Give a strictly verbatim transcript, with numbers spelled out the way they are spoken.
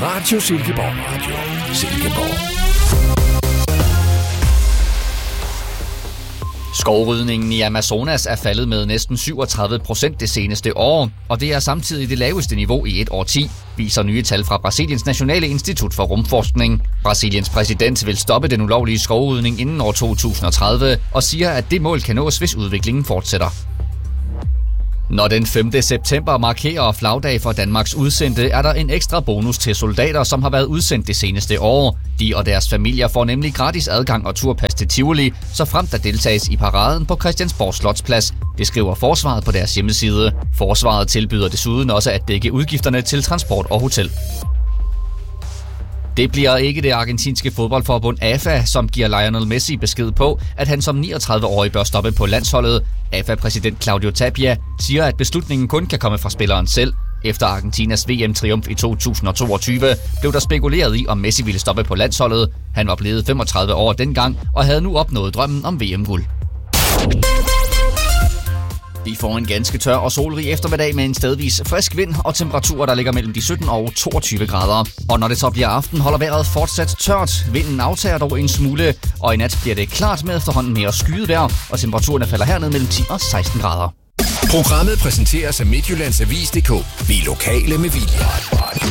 Radio Silkeborg Radio. Silkeborg. Skovrydningen i Amazonas er faldet med næsten syvogtredive procent det seneste år, og det er samtidig det laveste niveau i et årti, viser nye tal fra Brasiliens Nationale Institut for Rumforskning. Brasiliens præsident vil stoppe den ulovlige skovrydning inden år to tusind og tredive og siger, at det mål kan nås, hvis udviklingen fortsætter. Når den femte september markerer flagdag for Danmarks udsendte, er der en ekstra bonus til soldater, som har været udsendt det seneste år. De og deres familier får nemlig gratis adgang og turpas til Tivoli, så frem der deltages i paraden på Christiansborg Slotsplads. Det skriver Forsvaret på deres hjemmeside. Forsvaret tilbyder desuden også at dække udgifterne til transport og hotel. Det bliver ikke det argentinske fodboldforbund A F A, som giver Lionel Messi besked på, at han som niogtredive-årig bør stoppe på landsholdet. A F A-præsident Claudio Tapia siger, at beslutningen kun kan komme fra spilleren selv. Efter Argentinas V M-triumf i to tusind og toogtyve blev der spekuleret i, om Messi ville stoppe på landsholdet. Han var blevet femogtredive år dengang og havde nu opnået drømmen om V M-guld. Vi får en ganske tør og solrig eftermiddag med en stedvis frisk vind og temperaturer, der ligger mellem de sytten og toogtyve grader. Og når det så bliver aften, holder vejret fortsat tørt. Vinden aftager dog en smule, og i nat bliver det klart med efterhånden mere skyet vejr, og temperaturerne falder herned mellem ti og seksten grader. Programmet præsenteres af Midtjyllands Avis punktum d k. Vi er lokale med vilje.